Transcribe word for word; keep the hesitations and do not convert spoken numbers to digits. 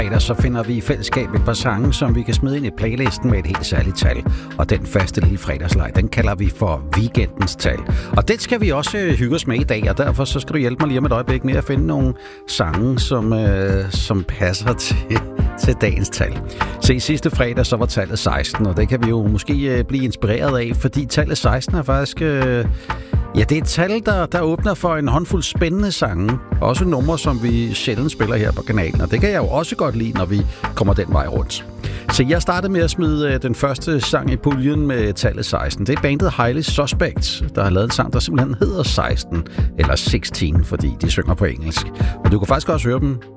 Så finder vi i fællesskab et par sange, som vi kan smide ind i playlisten med et helt særligt tal. Og den faste lille fredagslej, den kalder vi for weekendens tal. Og det skal vi også øh, hygge os med i dag, og derfor så skal du hjælpe mig lige om et øjeblik med at finde nogle sange, som, øh, som passer til, til dagens tal. Se, sidste fredag så var tallet seksten, og det kan vi jo måske øh, blive inspireret af, fordi tallet seksten er faktisk... Øh, Ja, det er et tal, der, der åbner for en håndfuld spændende sange. Også numre, som vi sjældent spiller her på kanalen. Og det kan jeg jo også godt lide, når vi kommer den vej rundt. Så jeg startede med at smide den første sang i puljen med tallet seksten. Det er bandet Highly Suspect, der har lavet en sang, der simpelthen hedder seksten. Eller seksten, fordi de synger på engelsk. Og du kan faktisk også høre dem